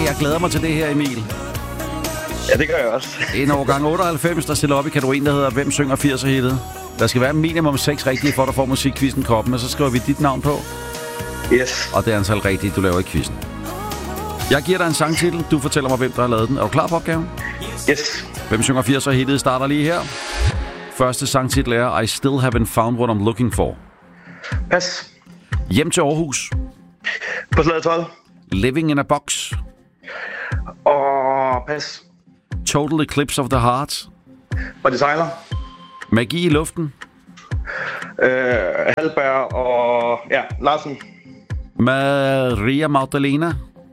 jeg glæder mig til det her, Emil. Ja, det gør jeg også. En årgang 98, der stiller op i kategorien, der hedder Hvem synger 80'er-hittet? Der skal være minimum 6 rigtige, for at du får musikquizzen koppen, og så skriver vi dit navn på. Yes. Og det er antal rigtige, du laver i quizzen. Jeg giver dig en sangtitel. Du fortæller mig, hvem der har lavet den. Er du klar på opgaven? Yes. Hvem synger 80'er-hittet starter lige her. Første sangtitel er I Still Haven't Found What I'm Looking For. Pas. Hjem til Aarhus. På slaget 12. Living in a Box. Og pas. Total Eclipse of the Heart. Og det sejler. Magi i luften. Halberg og... Ja, Larsen. Maria Magdalena.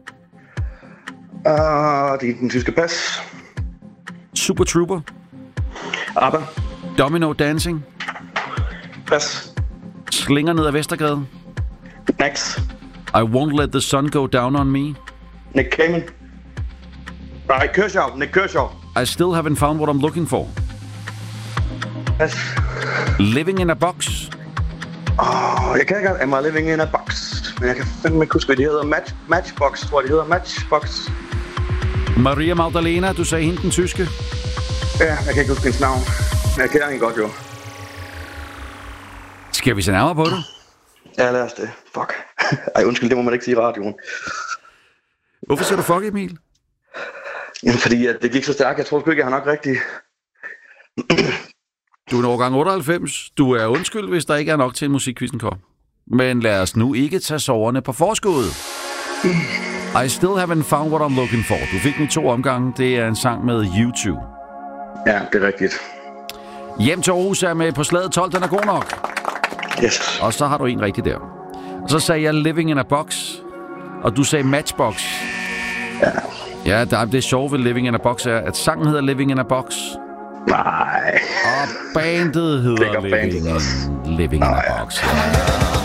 Det er den tyske pas. Super Trooper. ABBA. Domino Dancing. Pas. Slinger ned ad Vestergade. Next. I Won't Let the Sun Go Down on Me. Nick Cayman. Nej, Kershaw. Nick Kershaw. I Still Haven't Found What I'm Looking For. Pas. Living in a Box. Jeg kan ikke... Am I living in a box? Men jeg kan fandme ikke huske, hvad det hedder. Matchbox, tror jeg, det hedder. Matchbox. Maria Magdalena, du sagde hende den tyske. Ja, jeg kan ikke huske hendes navn. Men jeg kender hende godt, jo. Skal vi se nærmere på det? Ja, lad os det. Fuck. Ej, undskyld, det må man ikke sige i radioen. Hvorfor siger du fuck, Emil? Jamen, fordi at det gik så stærkt. Jeg tror sgu ikke, jeg har nok rigtigt. Du er en årgang 98. Du er undskyld, hvis der ikke er nok til en musikquizzen kom. Men lad os nu ikke tage soverne på forskud. I Still Haven't Found What I'm Looking For. Du fik den i 2 omgange. Det er en sang med U2. Ja, det er rigtigt. Hjem til Aarhus er med på slaget 12. Den er god nok. Yes. Og så har du en rigtig der. Og så sagde jeg Living in a Box. Og du sagde Matchbox. Ja. Ja, det sjove ved Living in a Box er, at sangen hedder Living in a Box. Nej. Og bandet hedder Living in a Box. Ja.